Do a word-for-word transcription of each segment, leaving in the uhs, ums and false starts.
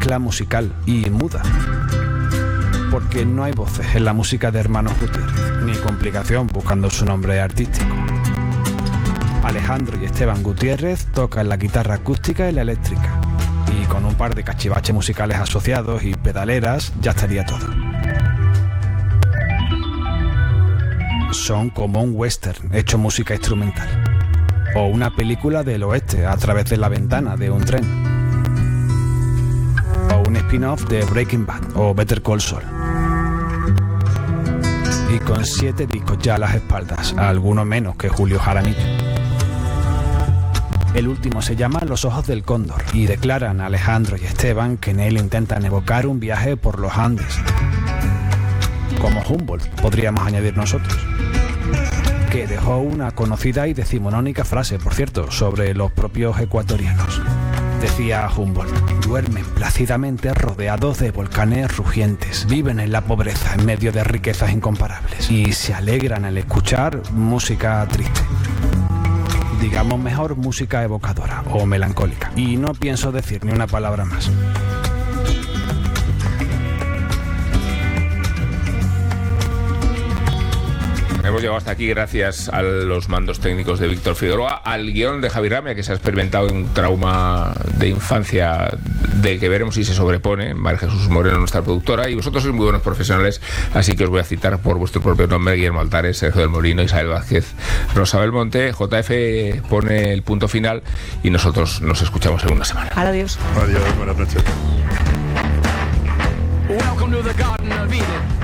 mezcla musical y muda, porque no hay voces en la música de Hermanos Gutiérrez, ni complicación buscando su nombre artístico. Alejandro y Esteban Gutiérrez tocan la guitarra acústica y la eléctrica, y con un par de cachivaches musicales asociados y pedaleras ya estaría todo. Son como un western hecho música instrumental, o una película del oeste a través de la ventana de un tren, o un spin-off de Breaking Bad o Better Call Saul. Y con siete discos ya a las espaldas, a alguno menos que Julio Jaramillo. El último se llama Los Ojos del Cóndor, y declaran Alejandro y Esteban que en él intentan evocar un viaje por los Andes, como Humboldt, podríamos añadir nosotros, que dejó una conocida y decimonónica frase, por cierto, sobre los propios ecuatorianos. Decía Humboldt: duermen plácidamente rodeados de volcanes rugientes, viven en la pobreza en medio de riquezas incomparables y se alegran al escuchar música triste. Digamos mejor música evocadora o melancólica. Y no pienso decir ni una palabra más. Hemos llegado hasta aquí gracias a los mandos técnicos de Víctor Figueroa, al guión de Javi Ramia, que se ha experimentado un trauma de infancia del que veremos si se sobrepone, María Jesús Moreno, nuestra productora, y vosotros sois muy buenos profesionales, así que os voy a citar por vuestro propio nombre: Guillermo Altares, Sergio del Molino, Isabel Vázquez, Rosa Belmonte. J F pone el punto final y nosotros nos escuchamos en una semana. Adiós. Adiós, buenas noches. Welcome to the Garden of Eden.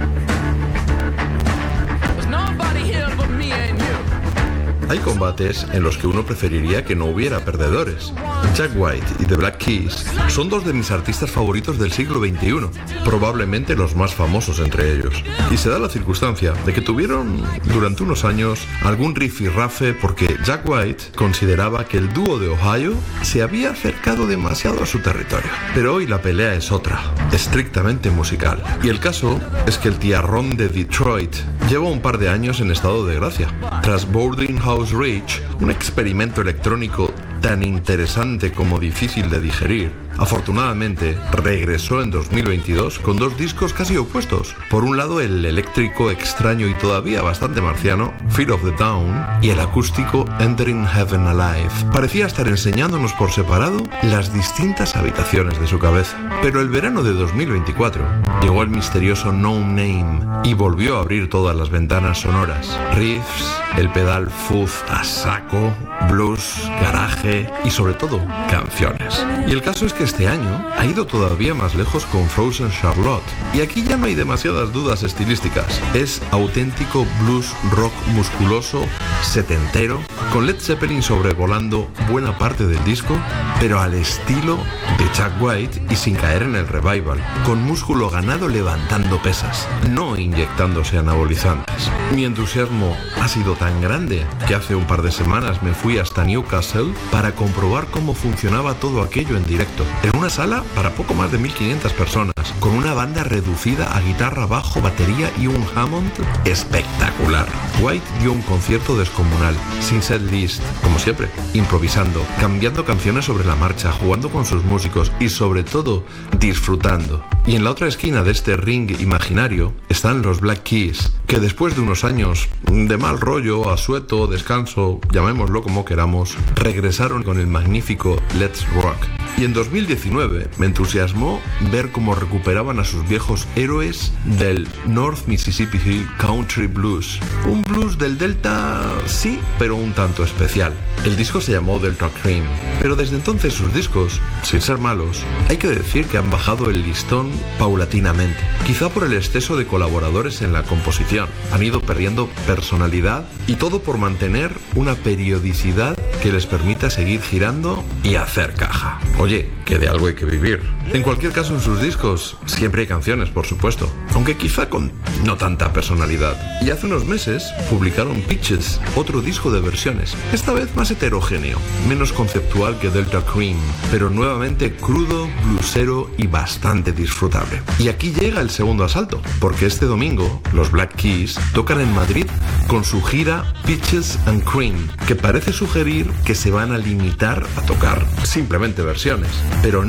Hay combates en los que uno preferiría que no hubiera perdedores. Jack White y The Black Keys son dos de mis artistas favoritos del siglo veintiuno, probablemente los más famosos entre ellos. Y se da la circunstancia de que tuvieron durante unos años algún rifirrafe porque Jack White consideraba que el dúo de Ohio se había acercado demasiado a su territorio. Pero hoy la pelea es otra, estrictamente musical. Y el caso es que el tiarrón de Detroit lleva un par de años en estado de gracia. Tras Boarding House Reach, un experimento electrónico tan interesante como difícil de digerir, afortunadamente regresó en dos mil veintidós con dos discos casi opuestos. Por un lado, el eléctrico, extraño y todavía bastante marciano Fear of the Down, y el acústico Entering Heaven Alive. Parecía estar enseñándonos por separado las distintas habitaciones de su cabeza. Pero el verano de dos mil veinticuatro llegó el misterioso No Name y volvió a abrir todas las ventanas sonoras. Riffs, el pedal fuzz a saco, blues, garaje y sobre todo canciones. Y el caso es que este año ha ido todavía más lejos con Frozen Charlotte, y aquí ya no hay demasiadas dudas estilísticas. Es auténtico blues rock musculoso, setentero, con Led Zeppelin sobrevolando buena parte del disco, pero al estilo de Jack White y sin caer en el revival, con músculo ganado levantando pesas, no inyectándose anabolizantes. Mi entusiasmo ha sido tan grande que hace un par de semanas me fui hasta Newcastle para comprobar cómo funcionaba todo aquello en directo, en una sala para poco más de mil quinientas personas, con una banda reducida a guitarra, bajo, batería y un Hammond espectacular. White dio un concierto descomunal, sin set list, como siempre, improvisando, cambiando canciones sobre la marcha, jugando con sus músicos y sobre todo disfrutando. Y en la otra esquina de este ring imaginario están los Black Keys, que después de unos años de mal rollo, asueto, descanso, llamémoslo como queramos, regresaron con el magnífico Let's Rock. Y en dos mil diecinueve me entusiasmó ver cómo recuperaban a sus viejos héroes del North Mississippi Hill Country Blues. Un blues del Delta, sí, pero un tanto especial. El disco se llamó Delta Cream, pero desde entonces sus discos, sin ser malos, hay que decir que han bajado el listón paulatinamente. Quizá por el exceso de colaboradores en la composición. Han ido perdiendo personalidad y todo por mantener una periodicidad que les permita seguir girando y hacer caja. Oye, que de algo hay que vivir. En cualquier caso, en sus discos siempre hay canciones, por supuesto, aunque quizá con no tanta personalidad. Y hace unos meses publicaron Pitches, otro disco de versiones, esta vez más heterogéneo, menos conceptual que Delta Cream, pero nuevamente crudo, bluesero y bastante disfrutable. Y aquí llega el segundo asalto, porque este domingo los Black Keys tocan en Madrid con su gira Pitches and Cream, que parece sugerir que se van a limitar a tocar simplemente versiones, pero no